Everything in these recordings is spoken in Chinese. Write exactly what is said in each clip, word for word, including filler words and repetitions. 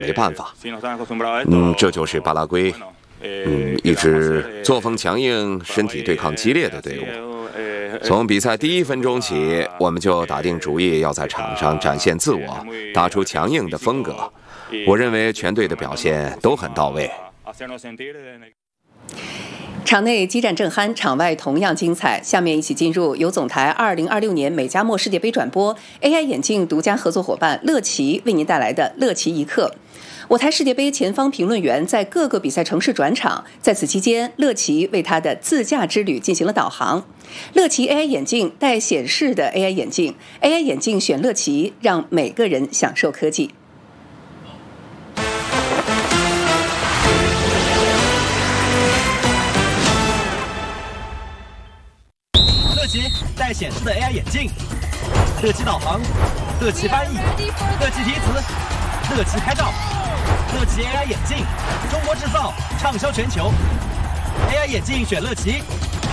没办法。嗯，这就是巴拉圭，嗯，一支作风强硬、身体对抗激烈的队伍。从比赛第一分钟起，我们就打定主意要在场上展现自我，打出强硬的风格。我认为全队的表现都很到位。 场内激战正酣，场外同样精彩。下面一起进入由总台二零二六年美加墨世界杯转播 A I 眼镜独家合作伙伴乐奇为您带来的乐奇一刻。我台世界杯前方评论员在各个比赛城市转场，在此期间，乐奇为他的自驾之旅进行了导航。乐奇 A I 眼镜带显示的 A I 眼镜 ，A I 眼镜选乐奇，让每个人享受科技。 乐奇带显示的 A I 眼镜，乐奇导航，乐奇翻译，乐奇提词，乐奇拍照，乐奇 A I 眼镜，中国制造，畅销全球。A I 眼镜选乐奇。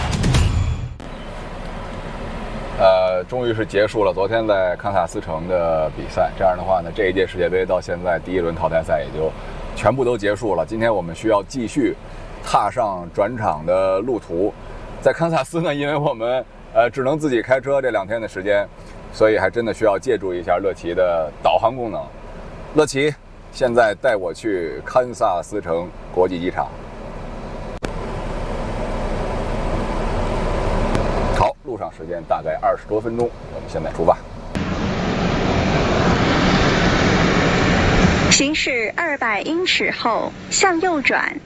呃，终于是结束了昨天在堪萨斯城的比赛。这样的话呢，这一届世界杯到现在第一轮淘汰赛也就全部都结束了。今天我们需要继续踏上转场的路途。在堪萨斯呢，因为我们呃只能自己开车这两天的时间，所以还真的需要借助一下乐奇的导航功能。乐奇，现在带我去堪萨斯城国际机场。好，路上时间大概二十多分钟，我们现在出发。 行驶二百英尺后向右转。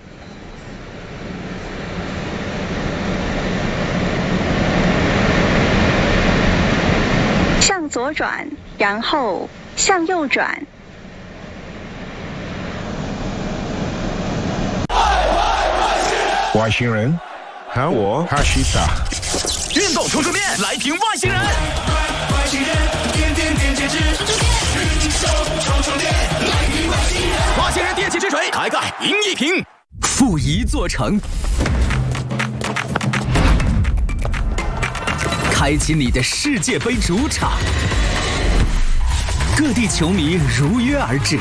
向左转，然后向右转。 外星人，喊我哈西达。 运动充充电，来瓶外星人。外星人，点点点截止。运动充充电，来瓶外星人。外星人电器之锤，开盖赢一瓶。负一座城。开启你的世界杯主场，各地球迷如约而至。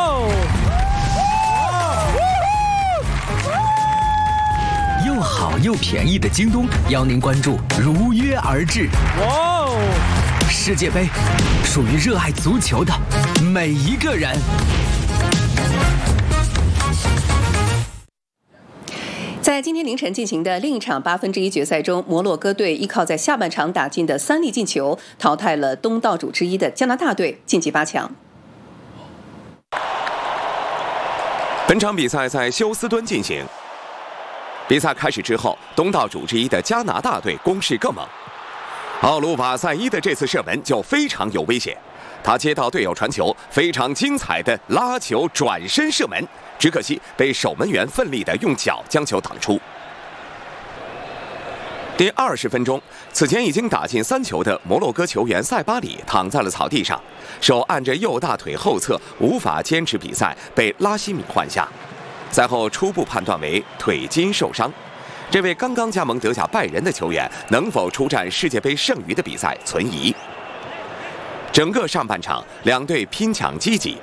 又好又便宜的京东邀您关注如约而至。世界杯属于热爱足球的每一个人。 在今天凌晨进行的另一场八分之一决赛中，摩洛哥队依靠在下半场打进的三粒进球，淘汰了东道主之一的加拿大队，晋级八强。 本场比赛在休斯敦进行。比赛开始之后，东道主之一的加拿大队攻势更猛。奥卢瓦塞伊的这次射门就非常有威胁，他接到队友传球，非常精彩的拉球转身射门。只可惜被守门员奋力地用脚将球挡出。第二十分钟，此前已经打进三球的摩洛哥球员塞巴里躺在了草地上，手按着右大腿后侧，无法坚持比赛，被拉希米换下。赛后初步判断为腿筋受伤。这位刚刚加盟德甲拜仁的球员能否出战世界杯剩余的比赛存疑。整个上半场，两队拼抢积极。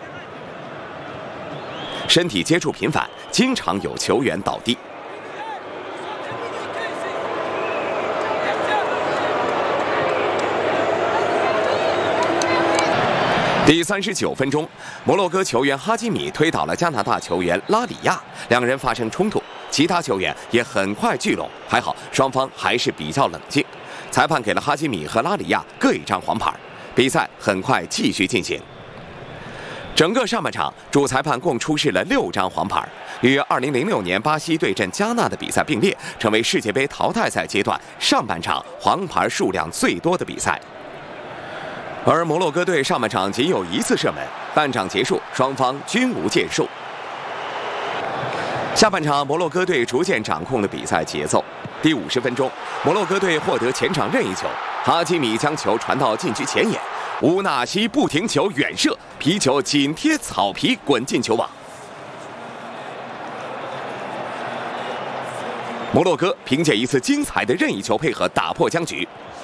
身体接触频繁，经常有球员倒地。第三十九分钟，摩洛哥球员哈基米推倒了加拿大球员拉里亚，两人发生冲突，其他球员也很快聚拢，还好双方还是比较冷静。裁判给了哈基米和拉里亚各一张黄牌，比赛很快继续进行。整个上半场，主裁判共出示了六张黄牌，与二零零六年巴西对阵加纳的比赛并列，成为世界杯淘汰赛阶段上半场黄牌数量最多的比赛。而摩洛哥队上半场仅有一次射门，半场结束，双方均无建树。下半场，摩洛哥队逐渐掌控了比赛节奏。第五十分钟，摩洛哥队获得前场任意球，哈基米将球传到禁区前沿。乌纳西不停球远射，皮球紧贴草皮滚进球网。摩洛哥凭借一次精彩的任意球配合打破僵局。